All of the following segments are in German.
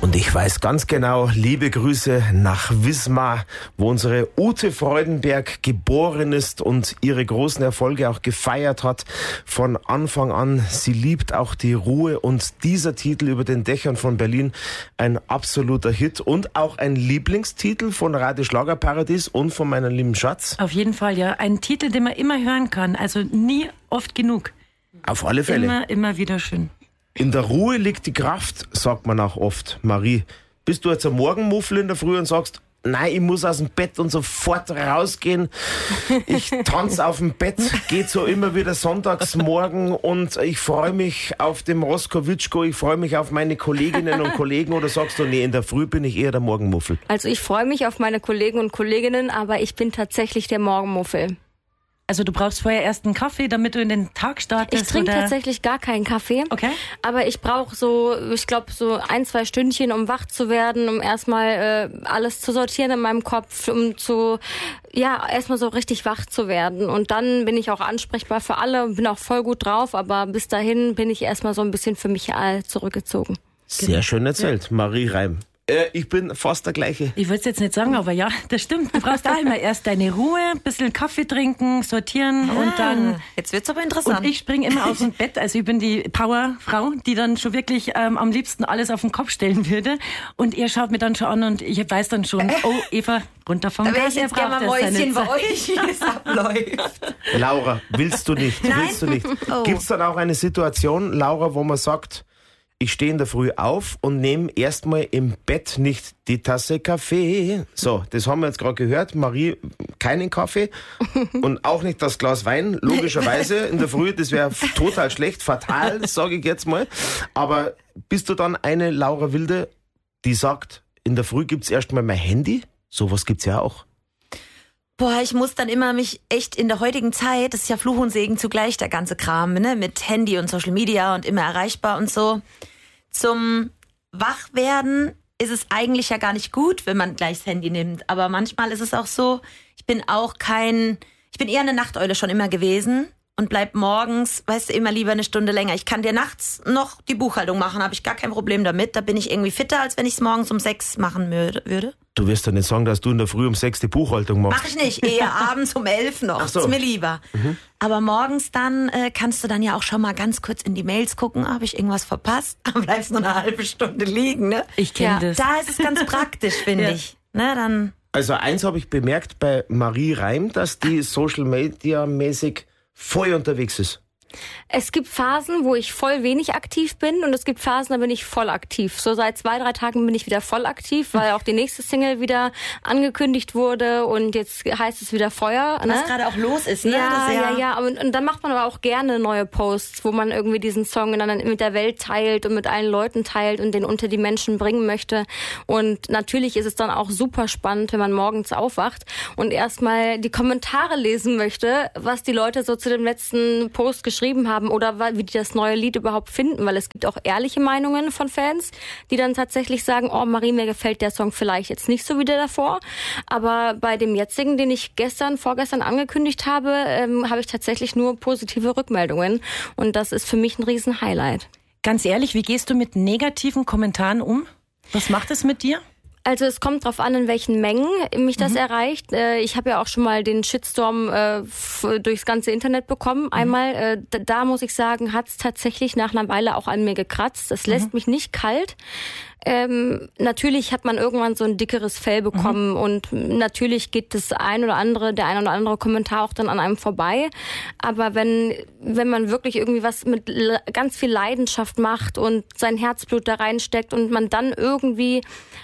Und ich weiß ganz genau, liebe Grüße nach Wismar, wo unsere Ute Freudenberg geboren ist und ihre großen Erfolge auch gefeiert hat. Von Anfang an, sie liebt auch die Ruhe und dieser Titel über den Dächern von Berlin, ein absoluter Hit und auch ein Lieblingstitel von Radio Schlagerparadies und von meinem lieben Schatz. Auf jeden Fall, ja. Ein Titel, den man immer hören kann, also nie oft genug. Auf alle Fälle. Immer wieder schön. In der Ruhe liegt die Kraft, sagt man auch oft. Marie, bist du jetzt am Morgenmuffel in der Früh und sagst, nein, ich muss aus dem Bett und sofort rausgehen. Ich tanze auf dem Bett, geht so immer wieder sonntags morgen und ich freue mich auf den Roskowitschko, ich freue mich auf meine Kolleginnen und Kollegen, oder sagst du, nee, in der Früh bin ich eher der Morgenmuffel? Also ich freue mich auf meine Kollegen und Kolleginnen, aber ich bin tatsächlich der Morgenmuffel. Also du brauchst vorher erst einen Kaffee, damit du in den Tag startest? Ich trinke tatsächlich gar keinen Kaffee. Okay. Aber ich brauche so 1-2 Stündchen, um wach zu werden, um erstmal alles zu sortieren in meinem Kopf, erstmal so richtig wach zu werden. Und dann bin ich auch ansprechbar für alle und bin auch voll gut drauf, aber bis dahin bin ich erstmal so ein bisschen für mich zurückgezogen. Sehr schön erzählt, Marie Reim. Ich bin fast der gleiche. Ich würde es jetzt nicht sagen, aber ja, das stimmt. Du brauchst auch immer erst deine Ruhe, ein bisschen Kaffee trinken, sortieren und dann... Jetzt wird's aber interessant. Und ich springe immer aus dem Bett, also ich bin die Powerfrau, die dann schon wirklich am liebsten alles auf den Kopf stellen würde. Und ihr schaut mir dann schon an und ich weiß dann schon, oh Eva, runter vom Gas. Gas. Da wäre ich jetzt gerne mal Mäuschen bei euch, wie es abläuft. Laura, willst du nicht? Nein. Willst du nicht? Oh. Gibt's dann auch eine Situation, Laura, wo man sagt, ich stehe in der Früh auf und nehme erstmal im Bett nicht die Tasse Kaffee. So, das haben wir jetzt gerade gehört. Marie, keinen Kaffee und auch nicht das Glas Wein, logischerweise in der Früh. Das wäre total schlecht, fatal, sage ich jetzt mal. Aber bist du dann eine Laura Wilde, die sagt, in der Früh gibt's erstmal mein Handy? Sowas gibt's ja auch. Boah, ich muss dann immer mich echt in der heutigen Zeit, das ist ja Fluch und Segen zugleich, der ganze Kram, ne, mit Handy und Social Media und immer erreichbar und so. Zum Wachwerden ist es eigentlich ja gar nicht gut, wenn man gleich das Handy nimmt. Aber manchmal ist es auch so, ich bin eher eine Nachteule schon immer gewesen und bleib morgens, weißt du, immer lieber eine Stunde länger. Ich kann dir nachts noch die Buchhaltung machen, habe ich gar kein Problem damit. Da bin ich irgendwie fitter, als wenn ich es morgens um 6 machen würde. Du wirst doch nicht sagen, dass du in der Früh um 6 die Buchhaltung machst. Mach ich nicht, eher abends um 11 noch. Ach so. Ist mir lieber. Aber morgens dann kannst du dann ja auch schon mal ganz kurz in die Mails gucken, habe ich irgendwas verpasst? Dann bleibst du eine halbe Stunde liegen, ne? Ich kenne das. Da ist es ganz praktisch, finde ich. Ne, dann. Also eins habe ich bemerkt bei Marie Reim, dass die Social Media mäßig voll unterwegs ist. Es gibt Phasen, wo ich voll wenig aktiv bin und es gibt Phasen, da bin ich voll aktiv. So seit 2-3 Tagen bin ich wieder voll aktiv, weil auch die nächste Single wieder angekündigt wurde und jetzt heißt es wieder Feuer. Was gerade auch los ist, ne? Ja. Und dann macht man aber auch gerne neue Posts, wo man irgendwie diesen Song dann mit der Welt teilt und mit allen Leuten teilt und den unter die Menschen bringen möchte. Und natürlich ist es dann auch super spannend, wenn man morgens aufwacht und erstmal die Kommentare lesen möchte, was die Leute so zu dem letzten Post geschrieben haben oder wie die das neue Lied überhaupt finden, weil es gibt auch ehrliche Meinungen von Fans, die dann tatsächlich sagen, oh Marie, mir gefällt der Song vielleicht jetzt nicht so wie der davor, aber bei dem jetzigen, den ich vorgestern angekündigt habe, habe ich tatsächlich nur positive Rückmeldungen und das ist für mich ein riesen Highlight. Ganz ehrlich, wie gehst du mit negativen Kommentaren um? Was macht es mit dir? Also es kommt drauf an, in welchen Mengen mich das erreicht. Ich habe ja auch schon mal den Shitstorm durchs ganze Internet bekommen. Einmal, da muss ich sagen, hat es tatsächlich nach einer Weile auch an mir gekratzt. Das lässt mich nicht kalt. Natürlich hat man irgendwann so ein dickeres Fell bekommen und natürlich geht der ein oder andere Kommentar auch dann an einem vorbei. Aber wenn man wirklich irgendwie was mit ganz viel Leidenschaft macht und sein Herzblut da reinsteckt und man dann irgendwie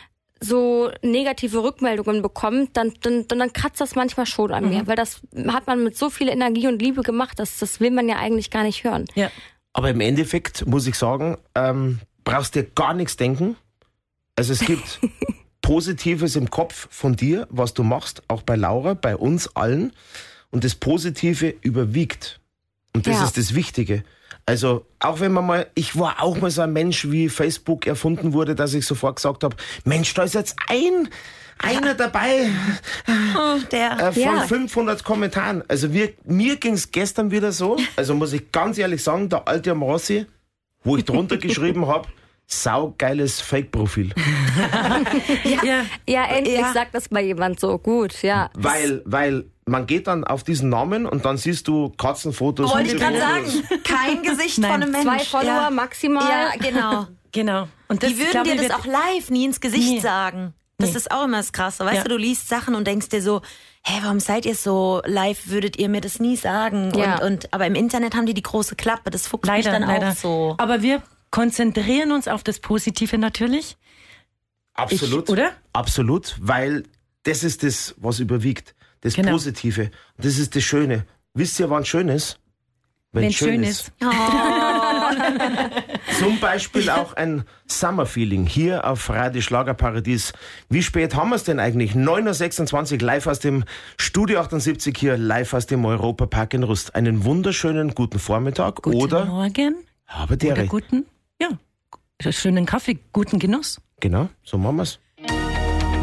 so negative Rückmeldungen bekommt, dann kratzt das manchmal schon an mir, weil das hat man mit so viel Energie und Liebe gemacht, das will man ja eigentlich gar nicht hören. Ja. Aber im Endeffekt muss ich sagen, brauchst dir gar nichts denken. Also es gibt Positives im Kopf von dir, was du machst, auch bei Laura, bei uns allen. Und das Positive überwiegt. Und das ist das Wichtige. Also, auch wenn ich war auch mal so ein Mensch, wie Facebook erfunden wurde, dass ich sofort gesagt habe, Mensch, da ist jetzt einer dabei von 500 Kommentaren. Also mir ging's gestern wieder so, also muss ich ganz ehrlich sagen, der alte Rossi, wo ich drunter geschrieben habe, saugeiles Fake-Profil. Ja, endlich sagt das mal jemand so. Gut, ja. Weil man geht dann auf diesen Namen und dann siehst du Katzenfotos. Wollte ich gerade sagen, kein Gesicht von einem Mensch. 2 Follower maximal. Ja, genau. Genau. Und das, Die würden dir das auch live nie ins Gesicht sagen. Das ist auch immer das Krasse. Weißt du liest Sachen und denkst dir so, warum seid ihr so live, würdet ihr mir das nie sagen? Ja. Aber im Internet haben die große Klappe, das fuchst mich dann auch so. Aber wir konzentrieren uns auf das Positive natürlich. Absolut. Oder? Absolut, weil das ist das, was überwiegt. Das Positive. Und das ist das Schöne. Wisst ihr, wann schön ist? Wenn schön ist. Zum Beispiel auch ein Summer-Feeling hier auf Radio Schlagerparadies. Wie spät haben wir es denn eigentlich? 9.26 Uhr live aus dem Studio 78 hier, live aus dem Europapark in Rust. Einen wunderschönen guten Vormittag Guten Morgen. Aber der Oder schönen Kaffee, guten Genuss. Genau, so machen wir's.